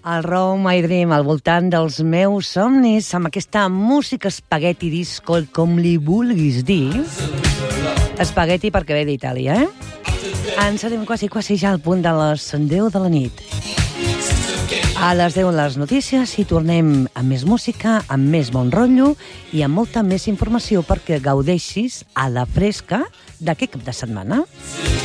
El Row My Dream, al voltant dels meus somnis, amb aquesta música espagueti disco, com li vulguis dir. Espagueti perquè ve d'Itàlia, Ens anem quasi ja al punt de les 10 de la nit. A les 10 les notícies i tornem amb més música, amb més bon rotllo i amb molta més informació perquè gaudeixis a la fresca d'aquest cap de setmana.